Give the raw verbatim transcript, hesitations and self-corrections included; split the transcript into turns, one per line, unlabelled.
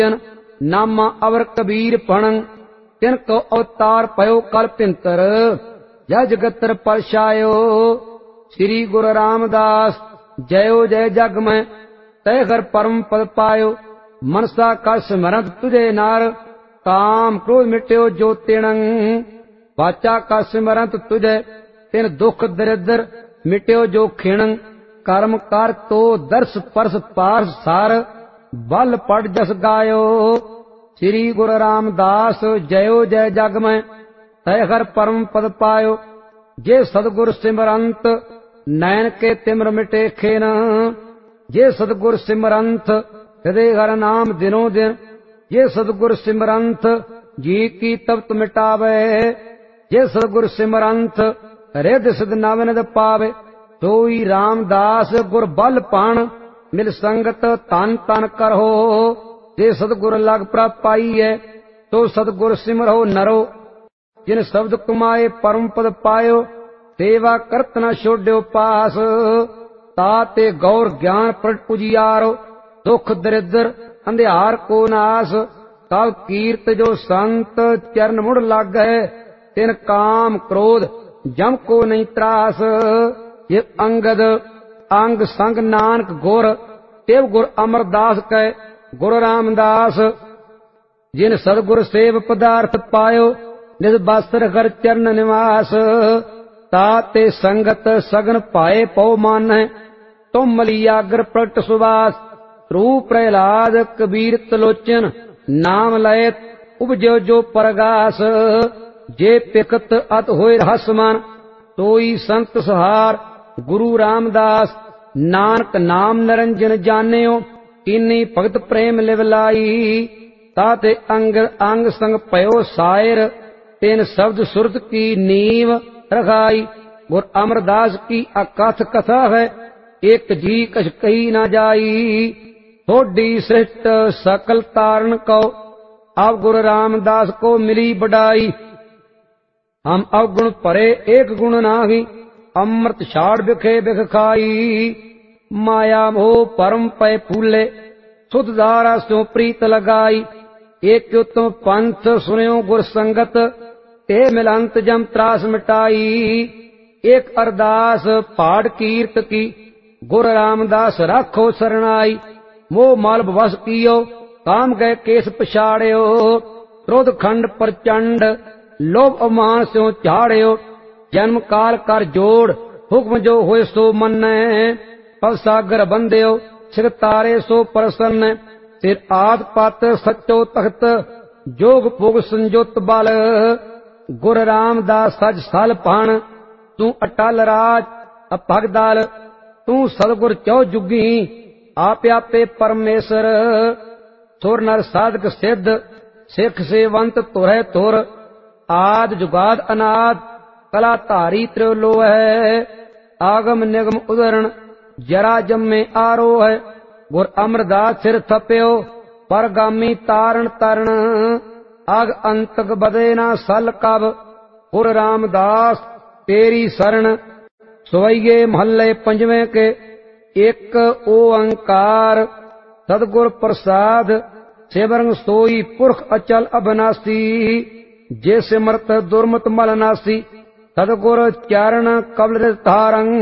नामा अवर कबीर पणं तिनको अवतार पयो कल्पिंतर जय जगतर परछायो। श्री गुरु रामदास जयो जय जग में तय घर परम पद पायो। मनसा कर स्मरत तुझे नार काम क्रोध मिट्यो जो तिणं। वाचा का स्मरत तुझे तिन दुख दरिद्र मिट्यो जो खिणं। कर्म कर तो दर्श परस पारस सार बल पड़ जस गायो। श्री गुरु रामदास जयो जय जग में तय घर परम पद पायो। जे सतगुर सिमरंत नैन के तिम्र मिटे खेन। जे सतगुर सिमरंत हृदय हर नाम दिनों दिन। जे सतगुर सिमरंत जी की तप्त मिटावे। जे सतगुर सिमरंत हृदय सिद्ध नवनिद पावे। सोई रामदास गुर बल पाण मिल संगत तन तन करहो। जे सतगुर लग प्रभ पाई है तो सतगुर सिमरहो नरो। जिन शब्द कुमाए परम पद पायो सेवा करत न छोड्यो पास। ताते गौर ज्ञान प्रगट उजियारो दुख दरिद्र अंधियार को नास। कल कीर्त जो संत चरण मुड़ लग है तिन काम क्रोध जम को नहीं त्रास। ये अंगद अंग संग नानक गुर तेव गुर अमरदास कै गुरु रामदास। जिन सदगुर सेव पदार्थ पायो निज बास्तर घर चरण निवास। ताते संगत सगन पाए पौ मान है तुम मलियागर प्रगट सुवास। रूप प्रहलाद कबीर तलोचन नाम लयत उपजो जो परगास। जे पिकत अत होए रहसमान तोई संत सहार गुरु रामदास। नानक नाम निरंजन जानियो इन्नी भगत प्रेम लिवलाई। ताते अंग अंग संग पयो सायर तेन शब्द सुरत की नीव रखाई। गुर अमरदास की अकथ कथा है एक जी कछ कही न जाई। थोड़ी सृष्ट सकल तारण को अब गुरु रामदास को मिली बढ़ाई। हम अवगुण परे एक गुण नाही अमृत छाड़ बिखे बिख खाई। माया मोह परम पै फूले सुध धारा स्यो प्रीत लगाई। एक उत्तम पंथ सुन्यो गुर संगत ते मिलंत जम त्रास मिटाई। एक अरदास पाठ कीर्त की गुर रामदास राखो सरनाई। मोह माल बस कियो काम गए केस पछाड़ियो। क्रोध खंड प्रचंड लोभ अमान स्यो झाड़ियो। जन्म काल कर जोड़ हुक्म जो होए सो मन्ने। पव सागर बंदियो सिर तारे सो प्रसन्न। सिर आद पत सचो तख्त जोग भोग संजोत बल। गुर रामदास सज सल पाण तू अटल राज अभगदल। तू सतगुर चौ जुगी आप आपे परमेश्वर। सुर नर साधक सिद्ध सिख सेवंत तुरै तुर। आद जुगाद अनाद कला धारी त्रिलो है। आगम निगम उदरण जरा जम्मे आरो है। गुर अमरदास सिर थप्यो परगामी तारण तरण। आग अंतक बदे ना सल कब गुर रामदास तेरी शरण। सवैये महल्ले पंजवें के एक ओंकार सदगुर प्रसाद। सेवरंग सोई पुरख अचल अबनासी। जे सिमरत दुर्मत मल नासी सदगुर चरण कबल धारंग।